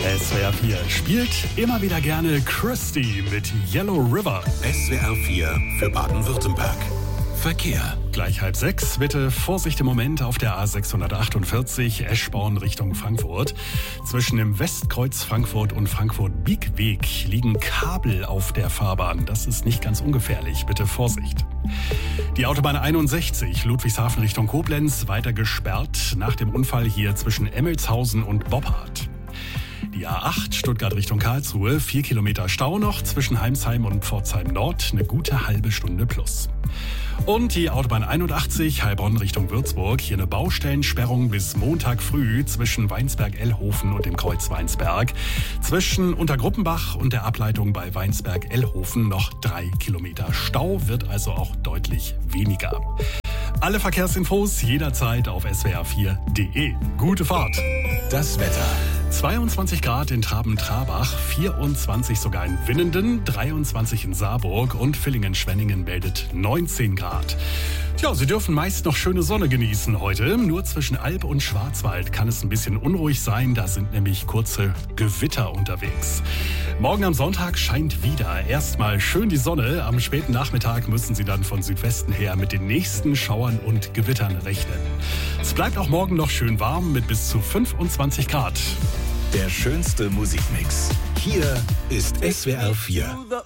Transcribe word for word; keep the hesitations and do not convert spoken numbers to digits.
S W R vier spielt immer wieder gerne Christy mit Yellow River. S W R vier für Baden-Württemberg. Verkehr. Gleich halb sechs. Bitte Vorsicht im Moment auf der A sechshundertachtundvierzig Eschborn Richtung Frankfurt. Zwischen dem Westkreuz Frankfurt und Frankfurt-Biegweg liegen Kabel auf der Fahrbahn. Das ist nicht ganz ungefährlich. Bitte Vorsicht. Die Autobahn einundsechzig Ludwigshafen Richtung Koblenz weiter gesperrt nach dem Unfall hier zwischen Emmelshausen und Boppard. Die A acht Stuttgart Richtung Karlsruhe, vier Kilometer Stau noch zwischen Heimsheim und Pforzheim Nord, eine gute halbe Stunde plus. Und die Autobahn einundachtzig Heilbronn Richtung Würzburg, hier eine Baustellensperrung bis Montag früh zwischen Weinsberg-Ellhofen und dem Kreuz Weinsberg. Zwischen Untergruppenbach und der Ableitung bei Weinsberg-Ellhofen noch drei Kilometer Stau, wird also auch deutlich weniger. Alle Verkehrsinfos jederzeit auf s w r vier punkt d e. Gute Fahrt! Das Wetter. zweiundzwanzig Grad in Traben-Trabach, vierundzwanzig sogar in Winnenden, dreiundzwanzig in Saarburg und Villingen-Schwenningen meldet neunzehn Grad. Tja, Sie dürfen meist noch schöne Sonne genießen heute. Nur zwischen Alb und Schwarzwald kann es ein bisschen unruhig sein. Da sind nämlich kurze Gewitter unterwegs. Morgen am Sonntag scheint wieder erstmal schön die Sonne. Am späten Nachmittag müssen Sie dann von Südwesten her mit den nächsten Schauern und Gewittern rechnen. Es bleibt auch morgen noch schön warm mit bis zu fünfundzwanzig Grad. Der schönste Musikmix. Hier ist S W R vier.